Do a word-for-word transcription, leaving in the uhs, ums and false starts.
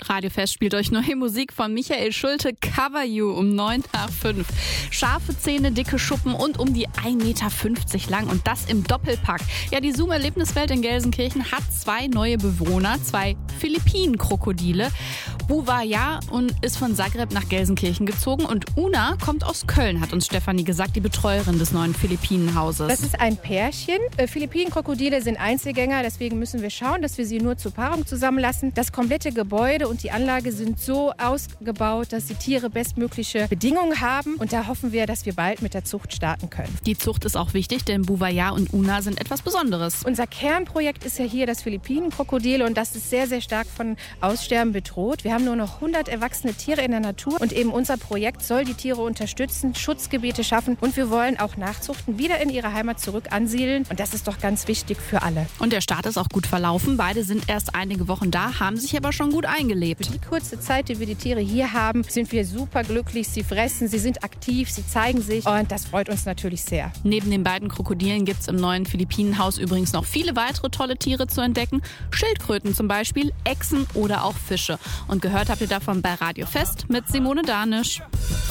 Radio Fest spielt euch neue Musik von Michael Schulte, Cover You um neun nach fünf. Scharfe Zähne, dicke Schuppen und um die ein Meter fünfzig lang und das im Doppelpack. Ja, die Zoom-Erlebniswelt in Gelsenkirchen hat zwei neue Bewohner, zwei Philippinen-Krokodile. Buvaya und ist von Zagreb nach Gelsenkirchen gezogen und Una kommt aus Köln, hat uns Stefanie gesagt, die Betreuerin des neuen Philippinenhauses. Das ist ein Pärchen. Philippinen-Krokodile sind Einzelgänger, deswegen müssen wir schauen, dass wir sie nur zur Paarung zusammenlassen. Das komplette Gebäude und die Anlage sind so ausgebaut, dass die Tiere bestmögliche Bedingungen haben und da hoffen wir, dass wir bald mit der Zucht starten können. Die Zucht ist auch wichtig, denn Buvaya und Una sind etwas Besonderes. Unser Kernprojekt ist ja hier das Philippinen-Krokodil und das ist sehr, sehr stark von Aussterben bedroht. Wir haben nur noch hundert erwachsene Tiere in der Natur und eben unser Projekt soll die Tiere unterstützen, Schutzgebiete schaffen und wir wollen auch Nachzuchten wieder in ihre Heimat zurück ansiedeln und das ist doch ganz wichtig für alle. Und der Start ist auch gut verlaufen. Beide sind erst einige Wochen da, haben sich aber schon gut eingelebt. Für die kurze Zeit, die wir die Tiere hier haben, sind wir super glücklich. Sie fressen, sie sind aktiv, sie zeigen sich und das freut uns natürlich sehr. Neben den beiden Krokodilen gibt es im neuen Philippinenhaus übrigens noch viele weitere tolle Tiere zu entdecken. Schildkröten zum Beispiel, Echsen oder auch Fische. Und gehört habt ihr davon bei Radio Fest mit Simone Danisch.